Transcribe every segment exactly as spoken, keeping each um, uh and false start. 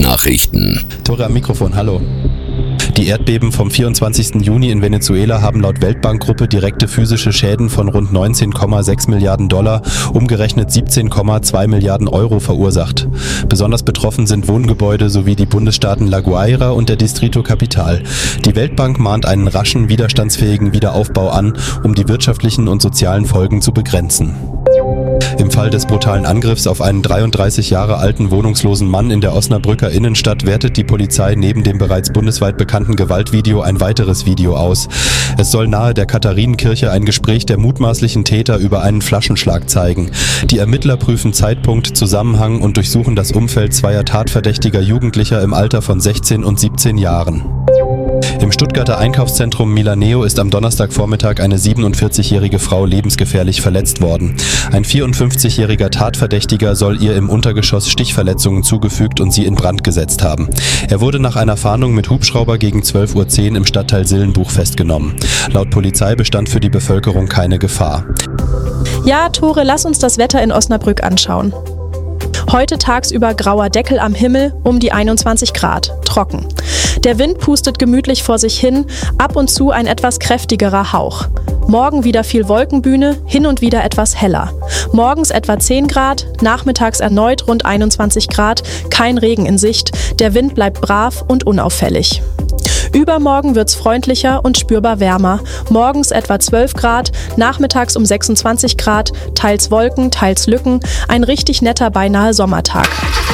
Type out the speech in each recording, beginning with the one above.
Kurznachrichten. Tore am Mikrofon, hallo. Die Erdbeben vom vierundzwanzigsten Juni in Venezuela haben laut Weltbankgruppe direkte physische Schäden von rund neunzehn Komma sechs Milliarden Dollar, umgerechnet siebzehn Komma zwei Milliarden Euro verursacht. Besonders betroffen sind Wohngebäude sowie die Bundesstaaten La Guaira und der Distrito Capital. Die Weltbank mahnt einen raschen, widerstandsfähigen Wiederaufbau an, um die wirtschaftlichen und sozialen Folgen zu begrenzen. Im Fall des brutalen Angriffs auf einen dreiunddreißig Jahre alten wohnungslosen Mann in der Osnabrücker Innenstadt wertet die Polizei neben dem bereits bundesweit bekannten Gewaltvideo ein weiteres Video aus. Es soll nahe der Katharinenkirche ein Gespräch der mutmaßlichen Täter über einen Flaschenschlag zeigen. Die Ermittler prüfen Zeitpunkt, Zusammenhang und durchsuchen das Umfeld zweier tatverdächtiger Jugendlicher im Alter von sechzehn und siebzehn Jahren. Im Stuttgarter Einkaufszentrum Milaneo ist am Donnerstagvormittag eine siebenundvierzigjährige Frau lebensgefährlich verletzt worden. Ein vierundfünfzigjähriger Tatverdächtiger soll ihr im Untergeschoss Stichverletzungen zugefügt und sie in Brand gesetzt haben. Er wurde nach einer Fahndung mit Hubschrauber gegen zwölf Uhr zehn im Stadtteil Sillenbuch festgenommen. Laut Polizei bestand für die Bevölkerung keine Gefahr. Ja, Tore, lass uns das Wetter in Osnabrück anschauen. Heute tagsüber grauer Deckel am Himmel, um die einundzwanzig Grad, trocken. Der Wind pustet gemütlich vor sich hin, ab und zu ein etwas kräftigerer Hauch. Morgen wieder viel Wolkenbühne, hin und wieder etwas heller. Morgens etwa zehn Grad, nachmittags erneut rund einundzwanzig Grad, kein Regen in Sicht, der Wind bleibt brav und unauffällig. Übermorgen wird's freundlicher und spürbar wärmer. Morgens etwa zwölf Grad, nachmittags um sechsundzwanzig Grad, teils Wolken, teils Lücken, ein richtig netter, beinahe Sommertag.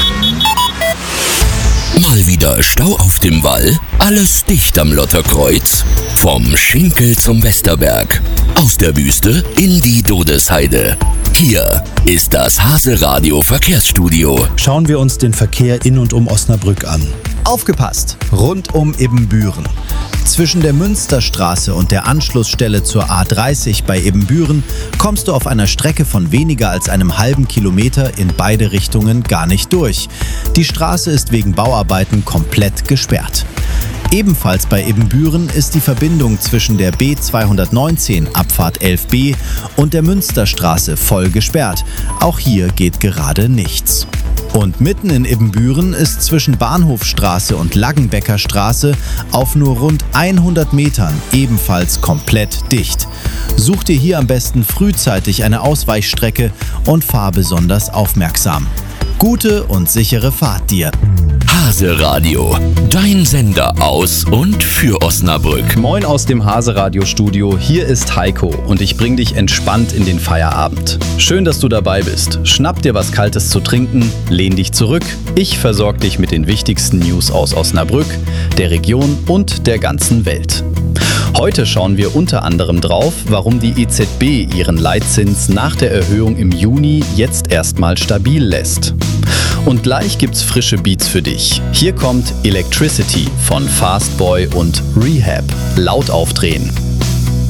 Mal wieder Stau auf dem Wall, alles dicht am Lotterkreuz. Vom Schinkel zum Westerberg, aus der Wüste in die Dodesheide. Hier ist das Hase-Radio Verkehrsstudio. Schauen wir uns den Verkehr in und um Osnabrück an. Aufgepasst! Rund um Ibbenbüren. Zwischen der Münsterstraße und der Anschlussstelle zur A dreißig bei Ibbenbüren kommst du auf einer Strecke von weniger als einem halben Kilometer in beide Richtungen gar nicht durch. Die Straße ist wegen Bauarbeiten komplett gesperrt. Ebenfalls bei Ibbenbüren ist die Verbindung zwischen der B zweihundertneunzehn Abfahrt elf b und der Münsterstraße voll gesperrt. Auch hier geht gerade nichts. Und mitten in Ibbenbüren ist zwischen Bahnhofstraße und Laggenbecker Straße auf nur rund hundert Metern ebenfalls komplett dicht. Such dir hier am besten frühzeitig eine Ausweichstrecke und fahr besonders aufmerksam. Gute und sichere Fahrt dir. Hase-Radio, dein Sender aus und für Osnabrück. Moin aus dem Hase-Radio-Studio, hier ist Heiko und ich bring dich entspannt in den Feierabend. Schön, dass du dabei bist. Schnapp dir was Kaltes zu trinken, lehn dich zurück. Ich versorge dich mit den wichtigsten News aus Osnabrück, der Region und der ganzen Welt. Heute schauen wir unter anderem drauf, warum die E Z B ihren Leitzins nach der Erhöhung im Juni jetzt erstmal stabil lässt. Und gleich gibt's frische Beats für dich. Hier kommt Electricity von Fastboy und Rehab. Laut aufdrehen.